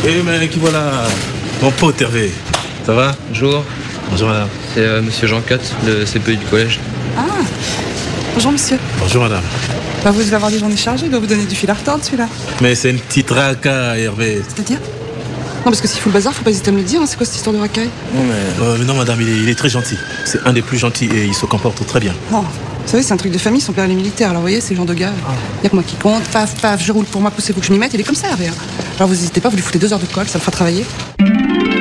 Eh mais qui voilà, mon pote Hervé. Ça va? Bonjour. Bonjour madame. C'est monsieur Jean Cotte, le CPE du collège. Ah, bonjour monsieur. Bonjour madame. Bah, vous devez avoir des journées chargées, il doit vous donner du fil à retordre celui-là. Mais c'est une petite raca, Hervé. C'est-à-dire? Non, parce que s'il faut le bazar, faut pas hésiter à me le dire, hein. C'est quoi cette histoire de racaille? Non mais non madame, il est très gentil. C'est un des plus gentils et il se comporte très bien. Non, vous savez, c'est un truc de famille, son père il est militaire, alors vous voyez, c'est le genre de gars. Y a que moi qui compte, paf, paf, je roule pour moi, poussez-vous que je m'y mette, il est comme ça, Hervé. Alors vous hésitez pas, vous lui foutez 2 heures de colle, ça le fera travailler.